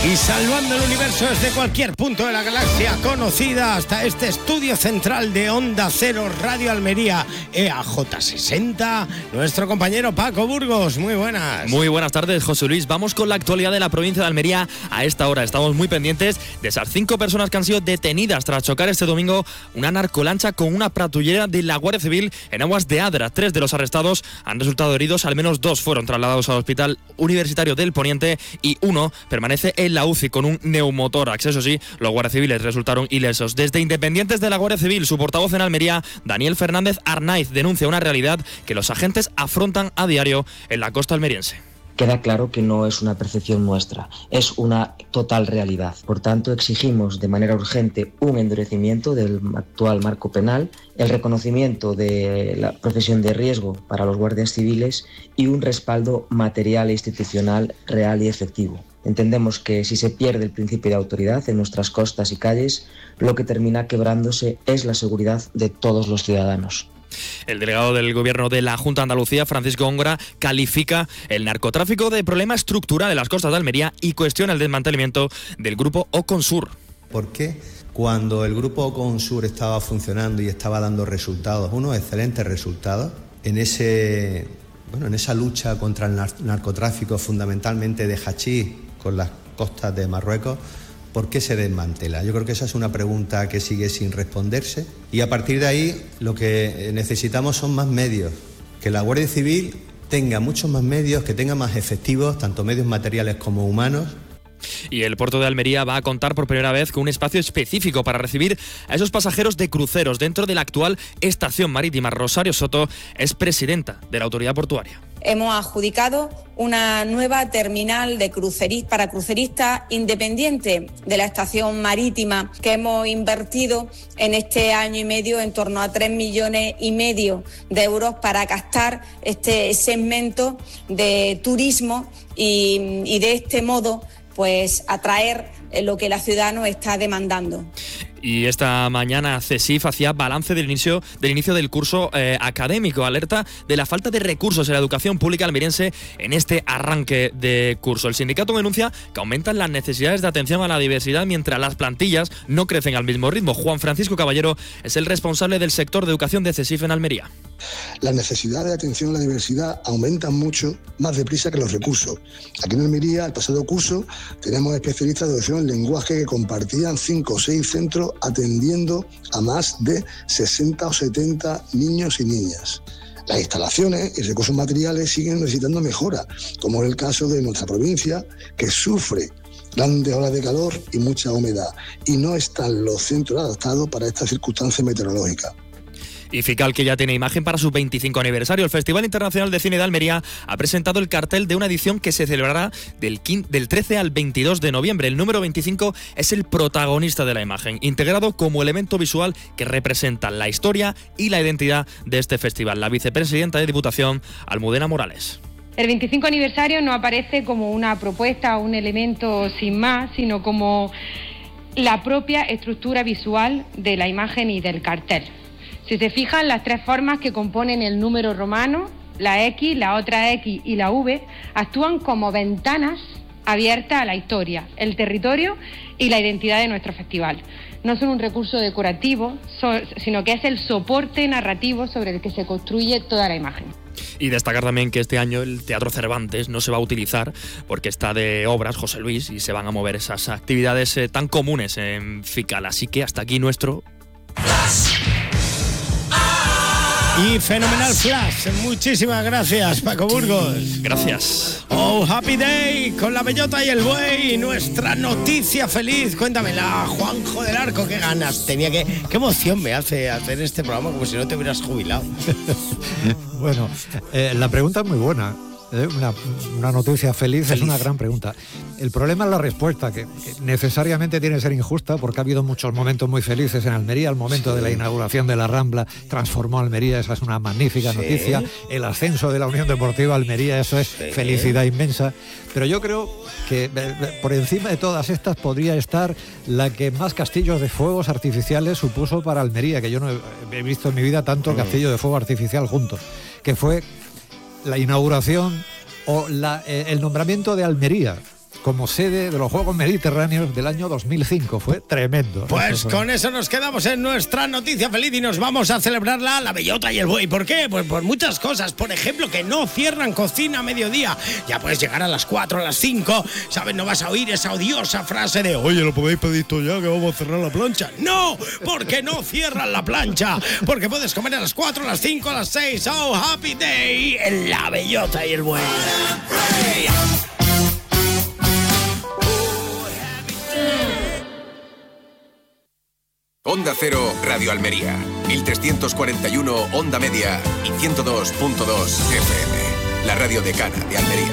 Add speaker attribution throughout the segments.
Speaker 1: Y salvando el universo desde cualquier punto de la galaxia conocida hasta este estudio central de Onda Cero Radio Almería EAJ60, nuestro compañero Paco Burgos. Muy buenas.
Speaker 2: Muy buenas tardes, José Luis. Vamos con la actualidad de la provincia de Almería a esta hora. Estamos muy pendientes de esas 5 personas que han sido detenidas tras chocar este domingo una narcolancha con una patrullera de la Guardia Civil en aguas de Adra. 3 de los arrestados han resultado heridos, al menos 2 fueron trasladados al Hospital Universitario del Poniente y 1 permanece en la UCI con un neumotórax. Eso sí, los guardias civiles resultaron ilesos. Desde Independientes de la Guardia Civil, su portavoz en Almería, Daniel Fernández Arnaiz, denuncia una realidad que los agentes afrontan a diario en la costa almeriense.
Speaker 3: Queda claro que no es una percepción nuestra, es una total realidad. Por tanto, exigimos de manera urgente un endurecimiento del actual marco penal, el reconocimiento de la profesión de riesgo para los guardias civiles y un respaldo material e institucional real y efectivo. Entendemos que si se pierde el principio de autoridad en nuestras costas y calles, lo que termina quebrándose es la seguridad de todos los ciudadanos.
Speaker 2: El delegado del Gobierno de la Junta de Andalucía, Francisco Góngora, califica el narcotráfico de problema estructural en las costas de Almería y cuestiona el desmantelamiento del grupo Oconsur.
Speaker 4: ¿Por qué? Cuando el grupo Oconsur estaba funcionando y estaba dando resultados, unos excelentes resultados, en esa lucha contra el narcotráfico, fundamentalmente de hachís, con las costas de Marruecos, ¿por qué se desmantela? Yo creo que esa es una pregunta que sigue sin responderse. Y a partir de ahí lo que necesitamos son más medios. Que la Guardia Civil tenga muchos más medios, que tenga más efectivos, tanto medios materiales como humanos.
Speaker 2: Y el puerto de Almería va a contar por primera vez con un espacio específico para recibir a esos pasajeros de cruceros dentro de la actual estación marítima. Rosario Soto es presidenta de la autoridad portuaria.
Speaker 5: Hemos adjudicado una nueva terminal para cruceristas independiente de la estación marítima, que hemos invertido en este año y medio en torno a 3,5 millones de euros para captar este segmento de turismo y de este modo pues atraer lo que la ciudad nos está demandando.
Speaker 2: Y esta mañana CESIF hacía balance del inicio del curso académico, alerta de la falta de recursos en la educación pública almeriense en este arranque de curso. El sindicato denuncia que aumentan las necesidades de atención a la diversidad mientras las plantillas no crecen al mismo ritmo. Juan Francisco Caballero es el responsable del sector de educación de CESIF en Almería.
Speaker 6: Las necesidades de atención a la diversidad aumentan mucho más deprisa que los recursos. Aquí en Almería, el pasado curso, tenemos especialistas de educación en lenguaje que compartían 5 o 6 centros atendiendo a más de 60 o 70 niños y niñas. Las instalaciones y recursos materiales siguen necesitando mejora, como es el caso de nuestra provincia, que sufre grandes olas de calor y mucha humedad, y no están los centros adaptados para estas circunstancias meteorológicas.
Speaker 2: Y FICAL, que ya tiene imagen para su 25 aniversario. El Festival Internacional de Cine de Almería ha presentado el cartel de una edición que se celebrará del 13 al 22 de noviembre. El número 25 es el protagonista de la imagen, integrado como elemento visual que representa la historia y la identidad de este festival. La vicepresidenta de Diputación, Almudena Morales.
Speaker 7: El 25 aniversario no aparece como una propuesta o un elemento sin más, sino como la propia estructura visual de la imagen y del cartel. Si se fijan, las 3 formas que componen el número romano, la X, la otra X y la V, actúan como ventanas abiertas a la historia, el territorio y la identidad de nuestro festival. No son un recurso decorativo, sino que es el soporte narrativo sobre el que se construye toda la imagen.
Speaker 2: Y destacar también que este año el Teatro Cervantes no se va a utilizar porque está de obras, José Luis, y se van a mover esas actividades tan comunes en FICAL. Así que hasta aquí nuestro...
Speaker 1: Y fenomenal flash. Muchísimas gracias, Paco Burgos.
Speaker 2: Gracias.
Speaker 1: Oh, Happy Day con la bellota y el buey. Nuestra noticia feliz. Cuéntamela, Juanjo del Arco. Qué ganas tenía qué emoción me hace hacer este programa como si no te hubieras jubilado.
Speaker 8: Bueno, la pregunta es muy buena. Una noticia feliz es una gran pregunta. El problema es la respuesta, que necesariamente tiene que ser injusta, porque ha habido muchos momentos muy felices en Almería. El momento de la inauguración de la Rambla transformó Almería, esa es una magnífica noticia. El ascenso de la Unión Deportiva Almería, eso es felicidad inmensa. Pero yo creo que por encima de todas estas podría estar la que más castillos de fuegos artificiales supuso para Almería, que yo no he visto en mi vida tanto castillo de fuego artificial juntos, que fue la inauguración o el nombramiento de Almería como sede de los Juegos Mediterráneos del año 2005. Fue tremendo.
Speaker 1: Pues con eso nos quedamos en nuestra noticia feliz y nos vamos a celebrarla la bellota y el buey. ¿Por qué? Pues por muchas cosas. Por ejemplo, que no cierran cocina a mediodía. Ya puedes llegar a las 4, a las 5. ¿Sabes? No vas a oír esa odiosa frase de oye, lo podéis pedir todo ya que vamos a cerrar la plancha. ¡No! Porque no cierran la plancha. Porque puedes comer a las 4, a las 5, a las 6. ¡Oh, happy day! En la bellota y el buey.
Speaker 9: Onda Cero, Radio Almería, 1341 Onda Media y 102.2 FM, la radio decana de Almería.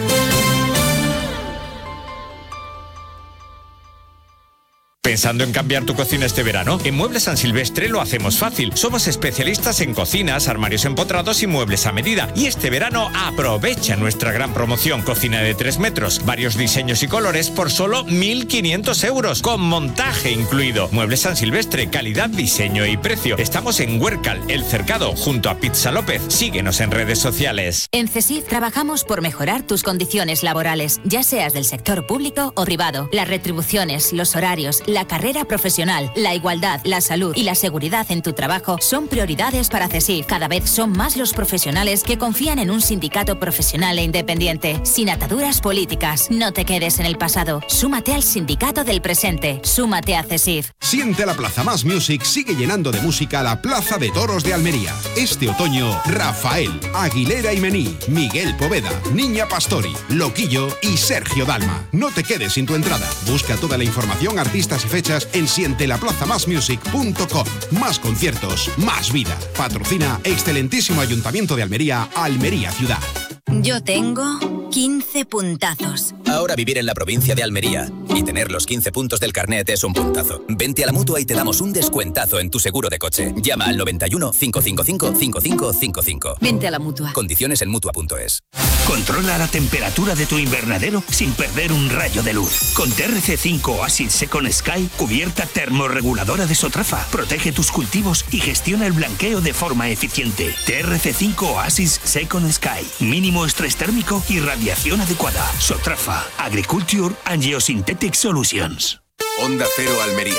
Speaker 10: ¿Pensando en cambiar tu cocina este verano? En Muebles San Silvestre lo hacemos fácil. Somos especialistas en cocinas, armarios empotrados y muebles a medida. Y este verano aprovecha nuestra gran promoción Cocina de 3 metros. Varios diseños y colores por solo 1.500 euros, con montaje incluido. Muebles San Silvestre, calidad, diseño y precio. Estamos en Huércal, El Cercado, junto a Pizza López. Síguenos en redes sociales.
Speaker 11: En CESIF trabajamos por mejorar tus condiciones laborales, ya seas del sector público o privado. Las retribuciones, los horarios, la carrera profesional, la igualdad, la salud y la seguridad en tu trabajo son prioridades para CESIF. Cada vez son más los profesionales que confían en un sindicato profesional e independiente, sin ataduras políticas. No te quedes en el pasado. Súmate al sindicato del presente. Súmate a CESIF.
Speaker 12: Siente la Plaza Más Music sigue llenando de música la Plaza de Toros de Almería. Este otoño, Rafael, Aguilera y Mení, Miguel Poveda, Niña Pastori, Loquillo y Sergio Dalma. No te quedes sin tu entrada. Busca toda la información, artistas y fechas en sientelaplazamasmusic.com. Más conciertos, más vida. Patrocina excelentísimo Ayuntamiento de Almería, Almería Ciudad.
Speaker 11: Yo tengo 15 puntazos.
Speaker 13: Ahora vivir en la provincia de Almería y tener los 15 puntos del carnet es un puntazo. Vente a la Mutua y te damos un descuentazo en tu seguro de coche. Llama al 91 555 5555.
Speaker 11: Vente a la Mutua.
Speaker 13: Condiciones en Mutua.es.
Speaker 14: Controla la temperatura de tu invernadero sin perder un rayo de luz. Con TRC5 Oasis Second Sky, cubierta termorreguladora de Sotrafa. Protege tus cultivos y gestiona el blanqueo de forma eficiente. TRC5 Oasis Second Sky. Mínimo estrés térmico y radiación adecuada. Sotrafa. Agriculture and Geosynthetic Solutions.
Speaker 9: Onda Cero Almería.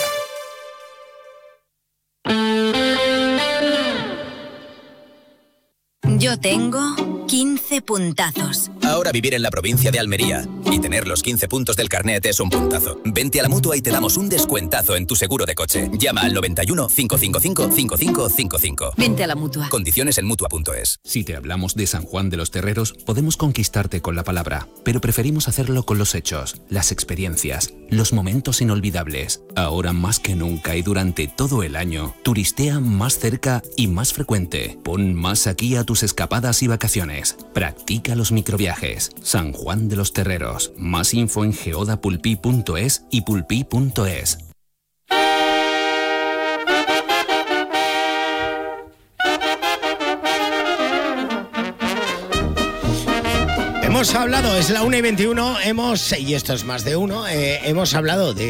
Speaker 11: Yo tengo 15 puntazos.
Speaker 13: Ahora vivir en la provincia de Almería y tener los 15 puntos del carnet es un puntazo. Vente a la Mutua y te damos un descuentazo en tu seguro de coche. Llama al 91 555 5555.
Speaker 11: Vente a la Mutua.
Speaker 13: Condiciones en Mutua.es.
Speaker 15: Si te hablamos de San Juan de los Terreros, podemos conquistarte con la palabra, pero preferimos hacerlo con los hechos, las experiencias, los momentos inolvidables. Ahora más que nunca y durante todo el año, turistea más cerca y más frecuente. Pon más aquí a tus escapadas y vacaciones. Practica los microviajes. San Juan de los Terreros. Más info en geodapulpi.es y pulpi.es.
Speaker 1: Hemos hablado, es la 1:21, y esto es más de uno, hemos hablado de